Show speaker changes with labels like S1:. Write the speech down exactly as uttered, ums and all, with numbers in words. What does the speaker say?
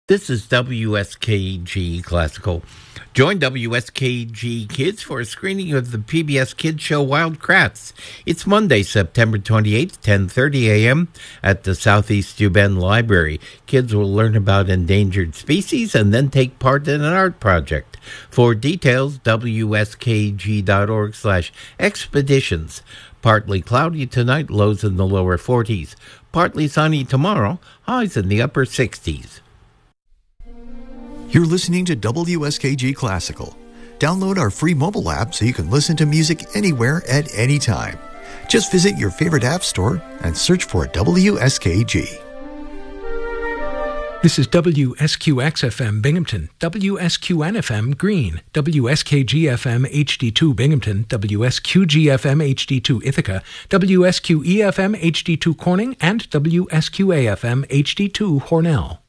S1: This is W S K G Classical. Join W S K G Kids for a screening of the P B S Kids show Wild Kratts. It's Monday, September twenty-eighth, ten thirty a.m. at the Southeast U Bend Library. Kids will learn about endangered species and then take part in an art project. For details, W S K G dot org slash expeditions. Partly cloudy tonight, lows in the lower forties. Partly sunny tomorrow, highs in the upper sixties.
S2: You're listening to W S K G Classical. Download our free mobile app so you can listen to music anywhere at any time. Just visit your favorite app store and search for W S K G.
S3: This is W S Q X F M Binghamton, W S Q N F M Green, W S K G F M H D two Binghamton, W S Q G F M H D two Ithaca, W S Q E F M H D two Corning, and W S Q A F M H D two Hornell.